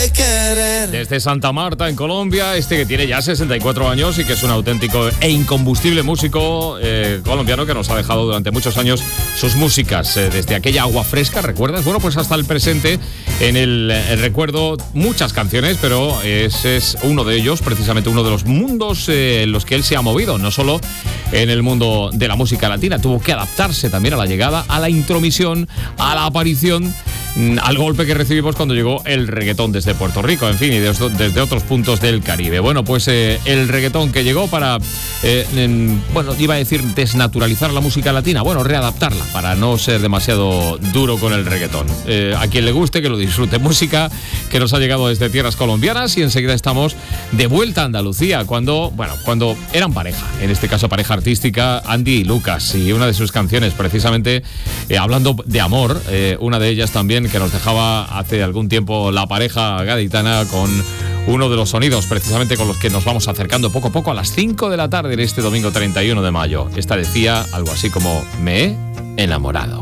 Desde Santa Marta, en Colombia, que tiene ya 64 años y que es un auténtico e incombustible músico colombiano que nos ha dejado durante muchos años sus músicas, desde aquella Agua Fresca, ¿recuerdas? Bueno, pues hasta el presente, en el recuerdo muchas canciones, pero ese es uno de ellos, precisamente uno de los mundos en los que él se ha movido, no solo en el mundo de la música latina, tuvo que adaptarse también a la llegada, a la intromisión, a la aparición, al golpe que recibimos cuando llegó el reggaetón desde Puerto Rico, en fin, y desde otros puntos del Caribe. Bueno, pues el reggaetón que llegó para, iba a decir desnaturalizar la música latina, bueno, readaptarla para no ser demasiado duro con el reggaetón. A quien le guste, que lo disfrute. Música que nos ha llegado desde tierras colombianas y enseguida estamos de vuelta a Andalucía cuando eran pareja, en este caso pareja artística, Andy y Lucas, y una de sus canciones precisamente hablando de amor, una de ellas también que nos dejaba hace algún tiempo la pareja gaditana con uno de los sonidos precisamente con los que nos vamos acercando poco a poco a las 5 de la tarde de este domingo 31 de mayo. Esta decía algo así como: me he enamorado.